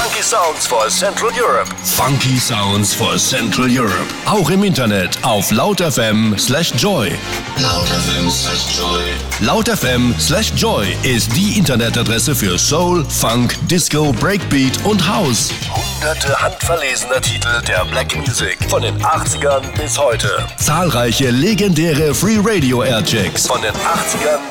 Funky Sounds for Central Europe. Funky Sounds for Central Europe. Auch im Internet auf lautfm/joy. Lautfm/joy ist die Internetadresse für Soul, Funk, Disco, Breakbeat und House. Hunderte handverlesener Titel der Black Music von den 80ern bis heute. Zahlreiche legendäre Free Radio Airchecks von den 80ern